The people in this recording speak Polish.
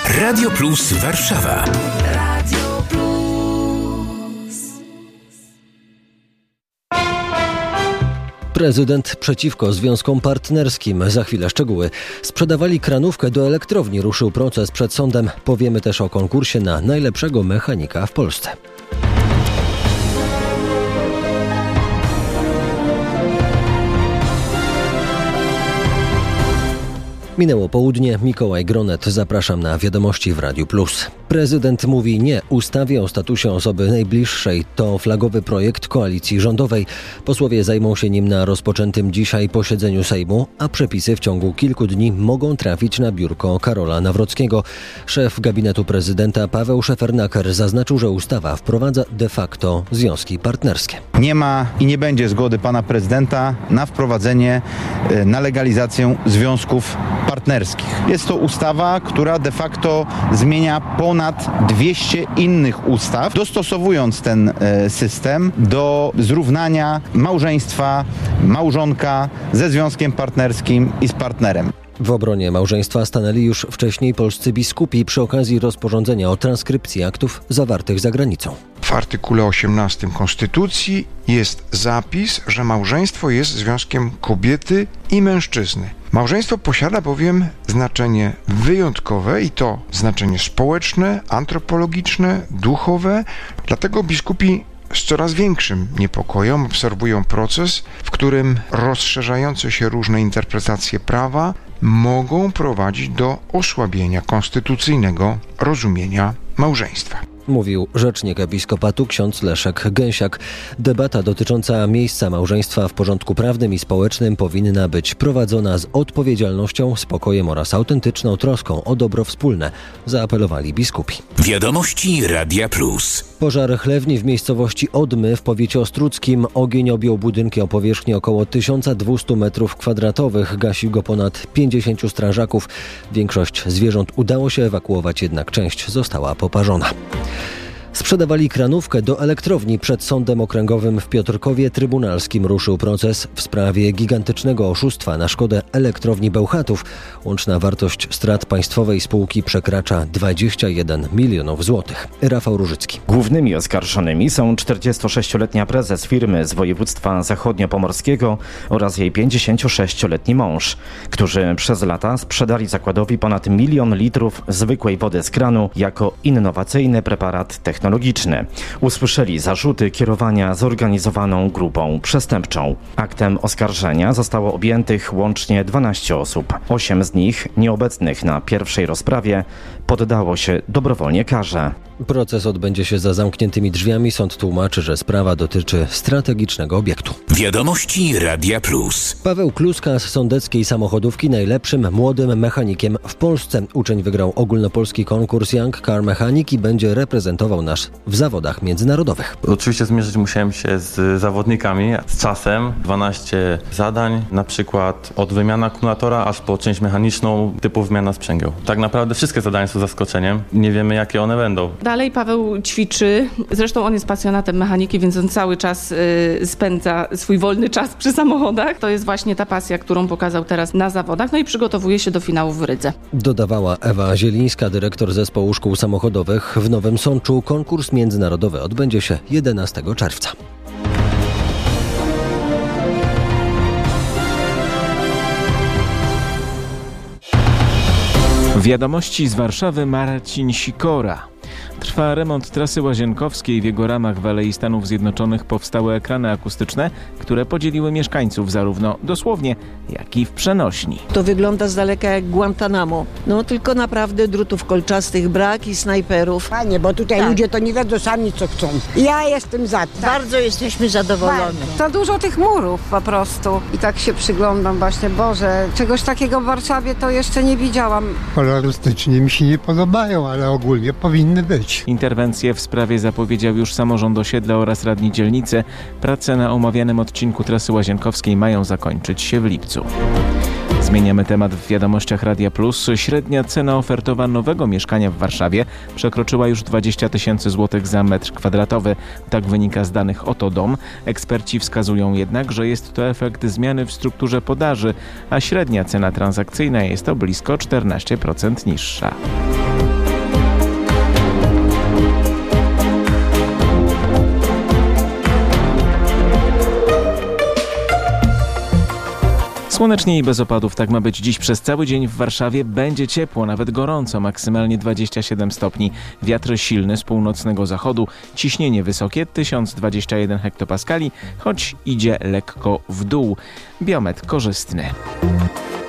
Radio Plus Warszawa. Radio Plus. Prezydent przeciwko związkom partnerskim. Za chwilę szczegóły. Sprzedawali kranówkę do elektrowni. Ruszył proces przed sądem. Powiemy też o konkursie na najlepszego mechanika w Polsce. Minęło południe. Mikołaj Gronet. Zapraszam na Wiadomości w Radiu Plus. Prezydent mówi nie ustawie o statusie osoby najbliższej. To flagowy projekt koalicji rządowej. Posłowie zajmą się nim na rozpoczętym dzisiaj posiedzeniu Sejmu, a przepisy w ciągu kilku dni mogą trafić na biurko Karola Nawrockiego. Szef gabinetu prezydenta Paweł Szefernaker zaznaczył, że ustawa wprowadza de facto związki partnerskie. Nie ma i nie będzie zgody pana prezydenta na wprowadzenie, na legalizację związków partnerskich. Jest to ustawa, która de facto zmienia ponad 200 innych ustaw, dostosowując ten system do zrównania małżeństwa, małżonka ze związkiem partnerskim i z partnerem. W obronie małżeństwa stanęli już wcześniej polscy biskupi przy okazji rozporządzenia o transkrypcji aktów zawartych za granicą. W artykule 18 Konstytucji jest zapis, że małżeństwo jest związkiem kobiety i mężczyzny. Małżeństwo posiada bowiem znaczenie wyjątkowe i to znaczenie społeczne, antropologiczne, duchowe. Dlatego biskupi z coraz większym niepokojem obserwują proces, w którym rozszerzające się różne interpretacje prawa mogą prowadzić do osłabienia konstytucyjnego rozumienia małżeństwa. Mówił rzecznik episkopatu ksiądz Leszek Gęsiak. Debata dotycząca miejsca małżeństwa w porządku prawnym i społecznym powinna być prowadzona z odpowiedzialnością, spokojem oraz autentyczną troską o dobro wspólne, zaapelowali biskupi. Wiadomości Radia Plus. Pożar chlewni w miejscowości Odmy w powiecie ostródzkim. Ogień objął budynki o powierzchni około 1200 m2. Gasił go ponad 50 strażaków. Większość zwierząt udało się ewakuować, jednak część została poparzona. Sprzedawali kranówkę do elektrowni. Przed Sądem Okręgowym w Piotrkowie Trybunalskim ruszył proces w sprawie gigantycznego oszustwa na szkodę elektrowni Bełchatów. Łączna wartość strat państwowej spółki przekracza 21 milionów złotych. Rafał Różycki. Głównymi oskarżonymi są 46-letnia prezes firmy z województwa zachodniopomorskiego oraz jej 56-letni mąż, którzy przez lata sprzedali zakładowi ponad 1 milion litrów zwykłej wody z kranu jako innowacyjny preparat technologiczny. Usłyszeli zarzuty kierowania zorganizowaną grupą przestępczą. Aktem oskarżenia zostało objętych łącznie 12 osób. 8 z nich, nieobecnych na pierwszej rozprawie, poddało się dobrowolnie karze. Proces odbędzie się za zamkniętymi drzwiami. Sąd tłumaczy, że sprawa dotyczy strategicznego obiektu. Wiadomości Radia Plus. Paweł Kluska z sądeckiej samochodówki najlepszym młodym mechanikiem w Polsce. Uczeń wygrał ogólnopolski konkurs Young Car Mechanic i będzie reprezentował nas w zawodach międzynarodowych. Oczywiście zmierzyć musiałem się z zawodnikami, z czasem. 12 zadań, na przykład od wymiany akumulatora aż po część mechaniczną typu wymiana sprzęgieł. Tak naprawdę wszystkie zadania są zaskoczeniem. Nie wiemy, jakie one będą. Dalej Paweł ćwiczy, zresztą on jest pasjonatem mechaniki, więc on cały czas spędza swój wolny czas przy samochodach. To jest właśnie ta pasja, którą pokazał teraz na zawodach, no i przygotowuje się do finału w Rydze. Dodawała Ewa Zielińska, dyrektor zespołu szkół samochodowych w Nowym Sączu. Konkurs międzynarodowy odbędzie się 11 czerwca. Wiadomości z Warszawy. Marcin Sikora. Trwa remont trasy łazienkowskiej. W jego ramach w Alei Stanów Zjednoczonych powstały ekrany akustyczne, które podzieliły mieszkańców zarówno dosłownie, jak i w przenośni. To wygląda z daleka jak Guantanamo. No tylko naprawdę drutów kolczastych brak i snajperów. Fajnie, bo tutaj ludzie to nie wiedzą sami co chcą. Ja jestem za tym. Bardzo jesteśmy zadowoleni. Za dużo tych murów po prostu. I tak się przyglądam właśnie, Boże, czegoś takiego w Warszawie to jeszcze nie widziałam. Kolorystycznie mi się nie podobają, ale ogólnie powinny być. Interwencje w sprawie zapowiedział już samorząd osiedla oraz radni dzielnicy. Prace na omawianym odcinku trasy łazienkowskiej mają zakończyć się w lipcu. Zmieniamy temat w Wiadomościach Radia Plus. Średnia cena ofertowa nowego mieszkania w Warszawie przekroczyła już 20 000 złotych za metr kwadratowy. Tak wynika z danych Oto Dom. Eksperci wskazują jednak, że jest to efekt zmiany w strukturze podaży, a średnia cena transakcyjna jest o blisko 14% niższa. Słonecznie i bez opadów, tak ma być dziś przez cały dzień w Warszawie. Będzie ciepło, nawet gorąco, maksymalnie 27 stopni. Wiatr silny z północnego zachodu, ciśnienie wysokie 1021 hektopaskali, choć idzie lekko w dół. Biometr korzystny.